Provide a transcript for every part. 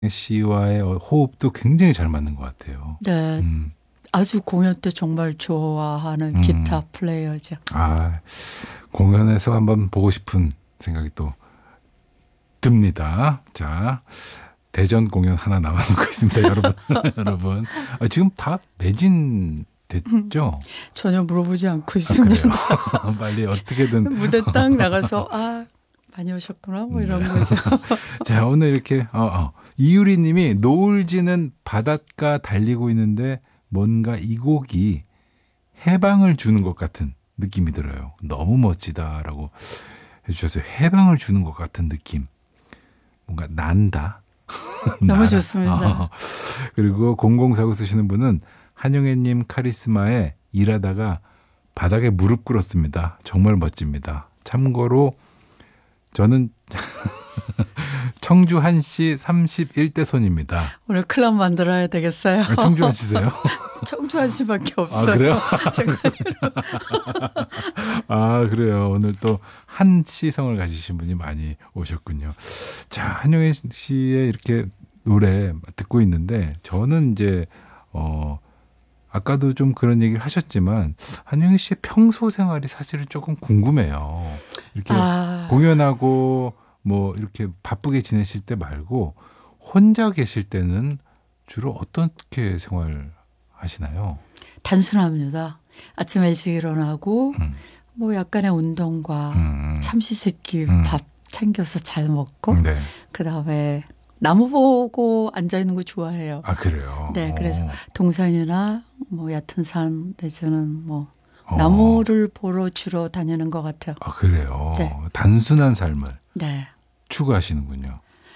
씨와의 호흡도 굉장히 잘 맞는 것 같아요. 네. 아주 공연 때 정말 좋아하는 기타 플레이어죠. 아, 공연에서 한번 보고 싶은 생각이 또 듭니다. 자, 대전 공연 하나 남아놓고 있습니다, 여러분. 여러분. 지금 다 매진됐죠? 전혀 물어보지 않고 있습니다. 그래요? 빨리 어떻게든. 무대 딱 나가서, 많이 오셨구나, 뭐 이런 거죠. 자, 오늘 이렇게, 이유리 님이 노을 지는 바닷가 달리고 있는데 뭔가 이 곡이 해방을 주는 것 같은 느낌이 들어요. 너무 멋지다라고 해주셨어요. 해방을 주는 것 같은 느낌. 뭔가 난다. 너무 좋습니다. 그리고 0049 쓰시는 분은 한영애님 카리스마에 일하다가 바닥에 무릎 꿇었습니다. 정말 멋집니다. 참고로 저는 청주 한씨 31대 손입니다. 오늘 클럽 만들어야 되겠어요. 청주 한씨세요? 청주 한씨밖에 없어요. 그래요? 제가 그래요. 오늘 또 한씨성을 가지신 분이 많이 오셨군요. 자, 한영애 씨의 이렇게 노래 듣고 있는데 저는 이제 아까도 좀 그런 얘기를 하셨지만 한영애 씨의 평소 생활이 사실은 조금 궁금해요. 이렇게 공연하고 뭐 이렇게 바쁘게 지내실 때 말고 혼자 계실 때는 주로 어떻게 생활하시나요? 단순합니다. 아침에 일찍 일어나고 뭐 약간의 운동과 삼시세끼 밥 챙겨서 잘 먹고 네. 그다음에 나무 보고 앉아 있는 거 좋아해요. 그래요? 네, 그래서 동산이나 뭐 얕은 산 내지는 뭐 나무를 보러 주로 다니는 것 같아요. 그래요? 네. 단순한 삶을 네. 추구하시는군요.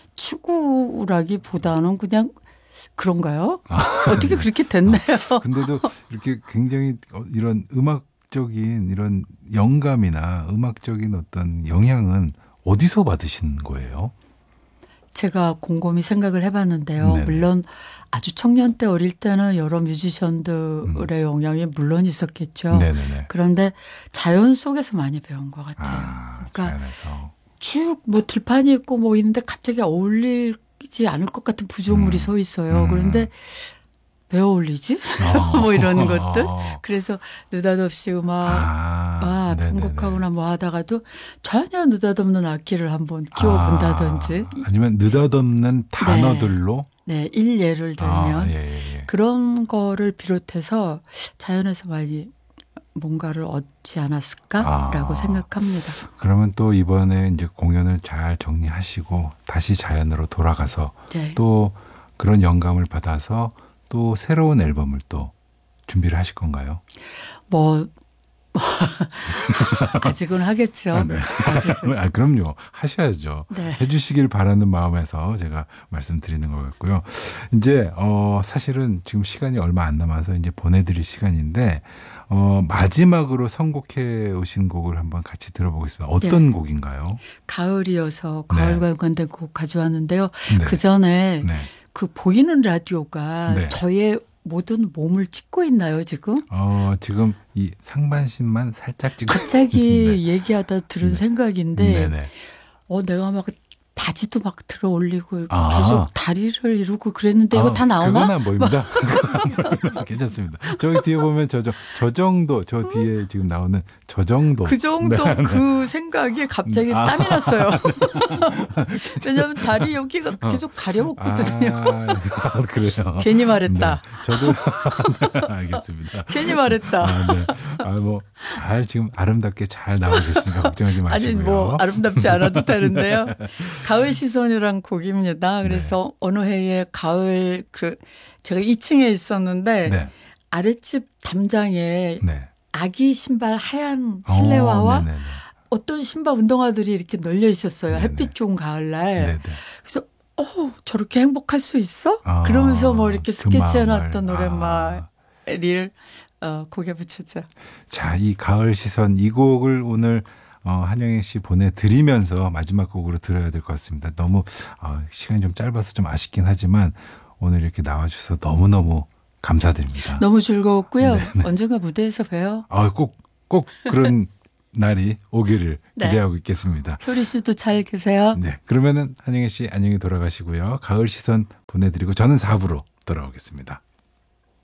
추구라기보다는 그냥 그런가요? 어떻게 그렇게 됐나요? 근데도 이렇게 굉장히 이런 음악적인 이런 영감이나 음악적인 어떤 영향은 어디서 받으시는 거예요? 제가 곰곰이 생각을 해봤는데요. 네네. 물론 아주 청년 때 어릴 때는 여러 뮤지션들의 영향이 물론 있었겠죠. 네네네. 그런데 자연 속에서 많이 배운 것 같아요. 그러니까 자연에서. 쭉 뭐 들판이 있고 뭐 있는데 갑자기 어울리지 않을 것 같은 부조물이 서 있어요. 그런데 왜 어울리지? 뭐 이런 것들. 그래서 느닷없이 음악 편곡하거나 뭐 하다가도 전혀 느닷없는 악기를 한번 키워본다든지. 아니면 느닷없는 단어들로. 네, 일예를 들면 예. 그런 거를 비롯해서 자연에서 많이 뭔가를 얻지 않았을까라고 생각합니다. 그러면 또 이번에 이제 공연을 잘 정리하시고 다시 자연으로 돌아가서 또 그런 영감을 받아서 또 새로운 앨범을 또 준비를 하실 건가요? 뭐 아직은 하겠죠. 네. 아직은. 그럼요. 하셔야죠. 네. 해주시길 바라는 마음에서 제가 말씀드리는 것 같고요. 이제 사실은 지금 시간이 얼마 안 남아서 이제 보내드릴 시간인데 마지막으로 선곡해 오신 곡을 한번 같이 들어보겠습니다. 어떤 곡인가요? 가을이어서 가을과 관련된 곡 가져왔는데요. 네. 그 전에 네. 그 보이는 라디오가 네. 저의 모든 몸을 찍고 있나요, 지금? 지금 이 상반신만 살짝 찍고. 갑자기 얘기하다 들은 생각인데, 네네. 내가 막 바지도 막 들어 올리고 계속 다리를 이루고 그랬는데 이거 다 나오나? 그건 안 보입니다. 괜찮습니다. 저기 뒤에 보면 저 정도, 저 뒤에 지금 나오는 저 정도. 그 정도 그 생각이 갑자기 땀이 났어요. 왜냐하면 다리 여기가 계속 가려웠거든요. 그래요. 괜히 말했다. 네, 저도 알겠습니다. 괜히 말했다. 뭐 잘 지금 아름답게 잘 나오고 계시니까 걱정하지 마시고요. 아니 뭐 아름답지 않아도 되는데요. 가을 시선이란 곡입니다. 그래서 어느 해에 가을 제가 2층에 있었는데 아랫집 담장에 아기 신발 하얀 실내화와 어떤 신발 운동화들이 이렇게 널려 있었어요. 햇빛 좋은 가을날. 그래서 저렇게 행복할 수 있어? 그러면서 뭐 이렇게 스케치해놨던 노랫말을 곡에 붙였죠. 자, 이 가을 시선 이 곡을 오늘 한영애 씨 보내드리면서 마지막 곡으로 들어야 될 것 같습니다. 너무 시간이 좀 짧아서 좀 아쉽긴 하지만 오늘 이렇게 나와주셔서 너무너무 감사드립니다. 너무 즐거웠고요. 언젠가 무대에서 봬요. 꼭 그런 날이 오기를 기대하고 있겠습니다. 효리 씨도 잘 계세요. 네. 그러면은 한영애 씨 안녕히 돌아가시고요. 가을 시선 보내드리고 저는 4부로 돌아오겠습니다.